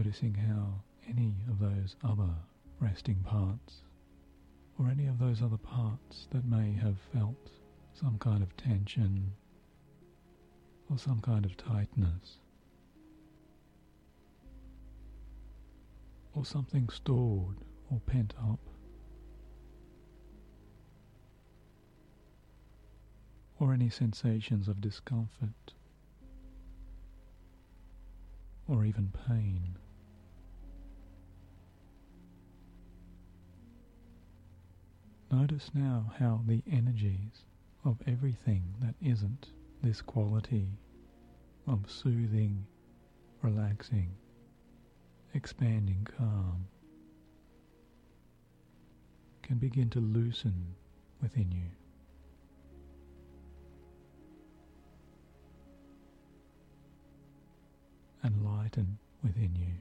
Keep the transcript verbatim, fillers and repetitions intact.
noticing how any of those other resting parts, or any of those other parts that may have felt some kind of tension or some kind of tightness, or something stored or pent up, or any sensations of discomfort or even pain. Notice now how the energies of everything that isn't this quality of soothing, relaxing, expanding calm can begin to loosen within you. And lighten within you.